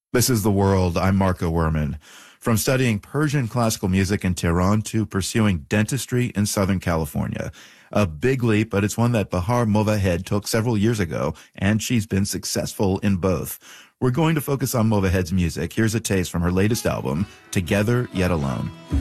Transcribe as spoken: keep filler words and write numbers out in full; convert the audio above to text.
This is The World. I'm Marco Werman. From studying Persian classical music in Tehran to pursuing dentistry in Southern California. A big leap, but it's one that Bahar Movahed took several years ago, and she's been successful in both. We're going to focus on Movahed's music. Here's a taste from her latest album, Together Yet Alone.